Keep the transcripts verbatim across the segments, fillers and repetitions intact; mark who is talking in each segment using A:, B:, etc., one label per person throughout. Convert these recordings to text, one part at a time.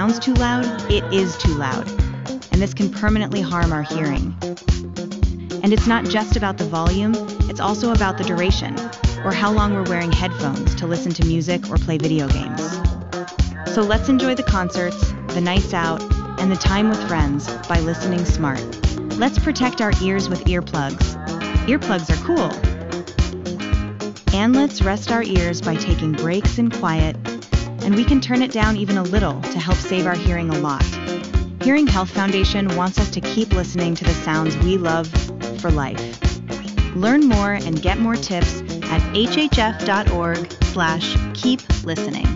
A: sounds too loud, it is too loud. And this can permanently harm our hearing. And it's not just about the volume, it's also about the duration, or how long we're wearing headphones to listen to music or play video games. So let's enjoy the concerts, the nights out, and the time with friends by listening smart. Let's protect our ears with earplugs. Earplugs are cool. And let's rest our ears by taking breaks in quiet, and we can turn it down even a little to help save our hearing a lot. Hearing Health Foundation wants us to keep listening to the sounds we love for life. Learn more and get more tips at hhf.org slash keep listening.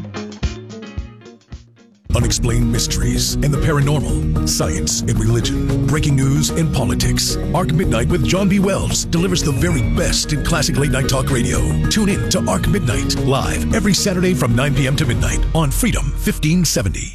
B: Unexplained mysteries and the paranormal, science and religion, breaking news and politics. Arc Midnight with John B. Wells delivers the very best in classic late night talk radio. Tune in to Arc Midnight, live every Saturday from nine p.m. to midnight on Freedom fifteen seventy.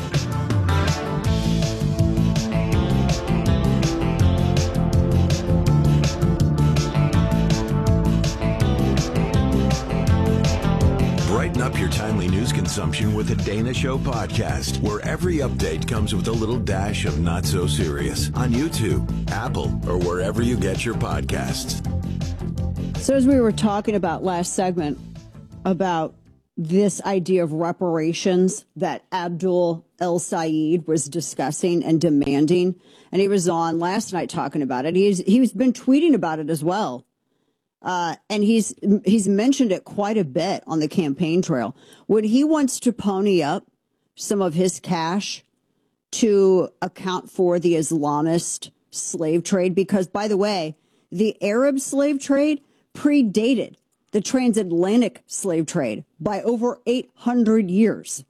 C: Up your timely news consumption with the Dana Show podcast, where every update comes with a little dash of not so serious on YouTube, Apple, or wherever you get your podcasts.
D: So as we were talking about last segment about this idea of reparations that Abdul El-Sayed was discussing and demanding, and he was on last night talking about it. He's he's been tweeting about it as well. Uh, and he's he's mentioned it quite a bit on the campaign trail. When he wants to pony up some of his cash to account for the Islamist slave trade, because, by the way, the Arab slave trade predated the transatlantic slave trade by over eight hundred years.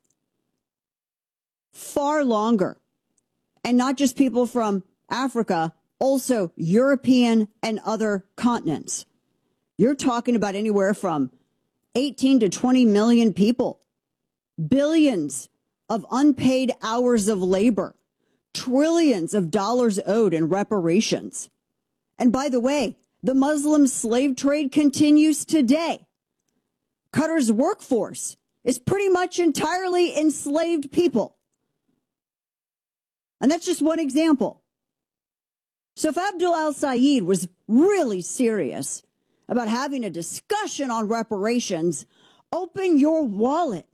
D: Far longer. And not just people from Africa, also European and other continents. You're talking about anywhere from eighteen to twenty million people, billions of unpaid hours of labor, trillions of dollars owed in reparations. And by the way, the Muslim slave trade continues today. Qatar's workforce is pretty much entirely enslaved people. And that's just one example. So if Abdul El-Sayed was really serious about having a discussion on reparations, open your wallet.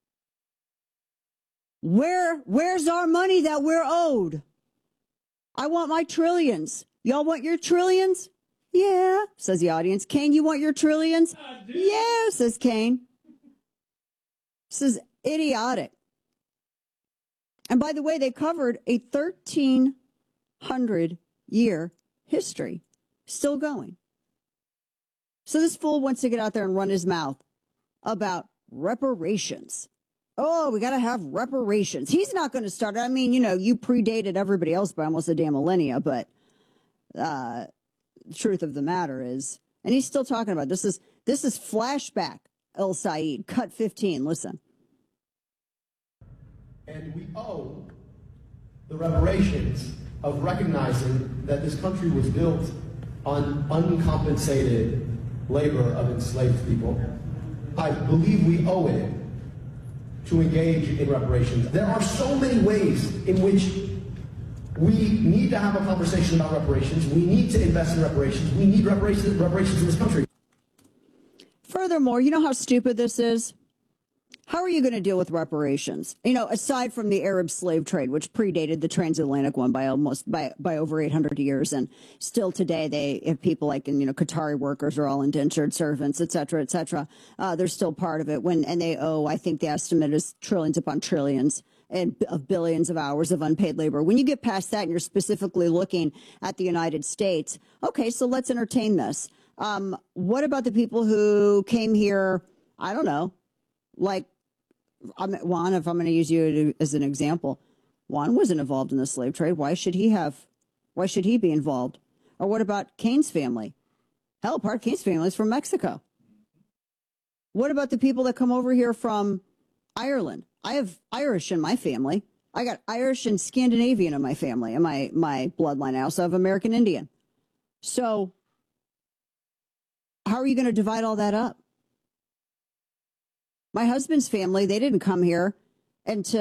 D: Where, where's our money that we're owed? I want my trillions. Y'all want your trillions? Yeah, says the audience. Kane, you want your trillions? Yeah, says Kane. This is idiotic. And by the way, they covered a thirteen hundred year history, still going. So this fool wants to get out there and run his mouth about reparations. Oh, we got to have reparations. He's not going to start. I mean, you know, you predated everybody else by almost a damn millennia, but uh, the truth of the matter is, and he's still talking about this is this is flashback El-Sayed, cut fifteen. Listen.
E: And we owe the reparations of recognizing that this country was built on uncompensated labor of enslaved people. I believe we owe it to engage in reparations. There are so many ways in which we need to have a conversation about reparations. We need to invest in reparations. We need reparations, reparations in this country.
D: Furthermore, you know how stupid this is? How are you going to deal with reparations? You know, aside from the Arab slave trade, which predated the transatlantic one by almost by by over eight hundred years, and still today they have people like, you know, Qatari workers are all indentured servants, et cetera, et cetera. Uh, they're still part of it when and they owe, I think the estimate is trillions upon trillions and of billions of hours of unpaid labor. When you get past that and you're specifically looking at the United States, okay, so let's entertain this. Um, what about the people who came here? I don't know, like. I'm, Juan, if I'm going to use you as an example, Juan wasn't involved in the slave trade. Why should he have? Why should he be involved? Or what about Kane's family? Hell, part of Kane's family is from Mexico. What about the people that come over here from Ireland? I have Irish in my family. I got Irish and Scandinavian in my family, in my, my bloodline. I also have American Indian. So how are you going to divide all that up? My husband's family, they didn't come here until